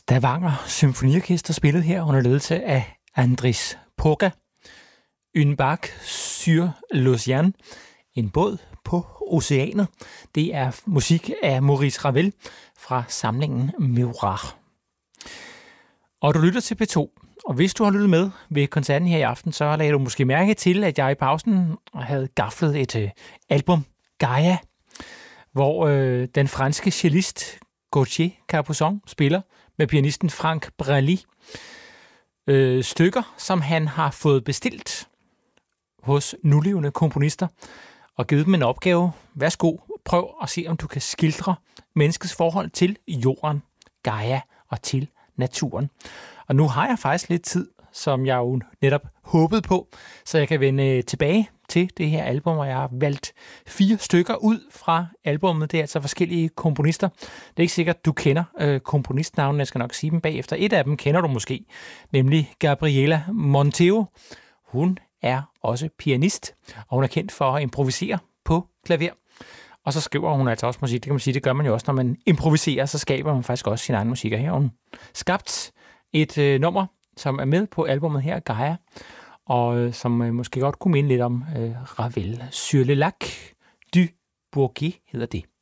Stavanger Symfoniorkester spillede her under ledelse af Andris Poga. Une barque sur l'océan, en båd på oceanet. Det er musik af Maurice Ravel fra samlingen Miroir. Og du lytter til P2. Og hvis du har lyttet med ved koncerten her i aften, så lagde du måske mærke til, at jeg i pausen havde gaflet et album, Gaia, hvor den franske cellist Gauthier Capuçon spiller med pianisten Franck Braley. Stykker, som han har fået bestilt hos nulevende komponister og givet dem en opgave. Værsgo, prøv at se, om du kan skildre menneskets forhold til jorden, Gaia og til naturen. Og nu har jeg faktisk lidt tid, som jeg jo netop håbede på, så jeg kan vende tilbage til det her album, og jeg har valgt 4 stykker ud fra albummet. Det er altså forskellige komponister. Det er ikke sikkert, du kender komponistnavnene. Jeg skal nok sige dem bagefter. Et af dem kender du måske, nemlig Gabriela Monteo. Hun er også pianist, og hun er kendt for at improvisere på klaver. Og så skriver hun altså også musik. Det kan man sige, det gør man jo også, når man improviserer, så skaber man faktisk også sin egen musik. Og her har hun skabt et nummer, som er med på albumet her, Gaia, og som måske godt kunne minde lidt om Ravel. Sur le lac du Bourget hedder det.